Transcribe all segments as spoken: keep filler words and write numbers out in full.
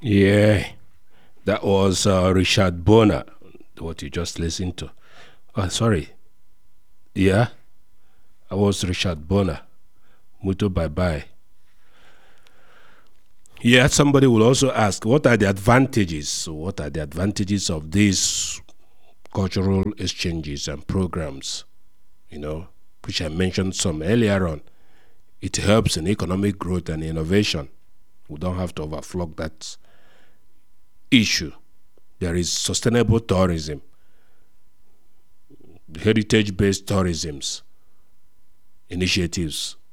Yeah, that was uh, Richard Bonner, what you just listened to. Oh, sorry. Yeah, I was Richard Bonner. Muto bye bye. Yeah, somebody will also ask, what are the advantages? So what are the advantages of these cultural exchanges and programs? You know, which I mentioned some earlier on. It helps in economic growth and innovation. We don't have to overflow that issue. There is sustainable tourism, heritage-based tourisms initiatives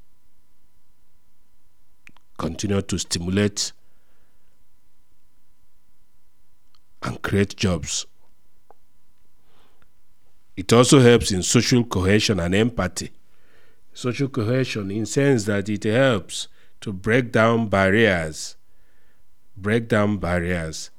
continue to stimulate and create jobs. It also helps in social cohesion and empathy. Social cohesion in the sense that it helps to break down barriers, break down barriers,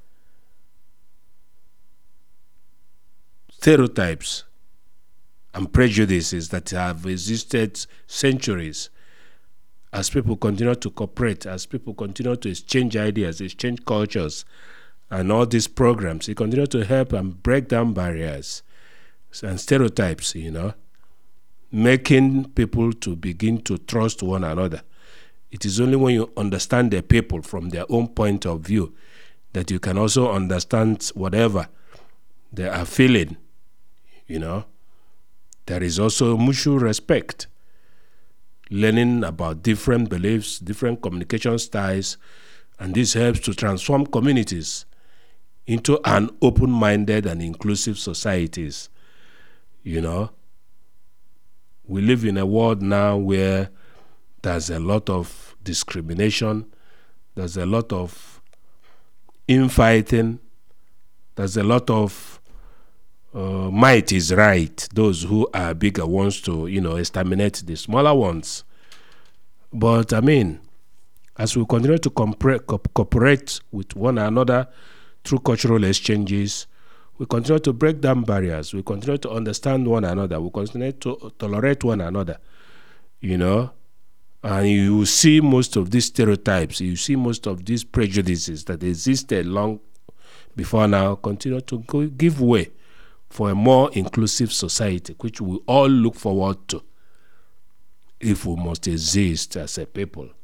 stereotypes, and prejudices that have existed centuries. As people continue to cooperate, as people continue to exchange ideas, exchange cultures, and all these programs, it continue to help and break down barriers and stereotypes, you know, making people to begin to trust one another. It is only when you understand the people from their own point of view that you can also understand whatever they are feeling, you know. There is also mutual respect, learning about different beliefs, different communication styles, and this helps to transform communities into an open-minded and inclusive societies. You know, we live in a world now where there's a lot of discrimination, there's a lot of infighting, there's a lot of uh, might is right, those who are bigger wants to, you know, exterminate the smaller ones. But I mean, as we continue to cooperate with one another through cultural exchanges, we continue to break down barriers, we continue to understand one another, we continue to tolerate one another, you know, and you see most of these stereotypes, you see most of these prejudices that existed long before now continue to go, give way for a more inclusive society, which we all look forward to if we must exist as a people.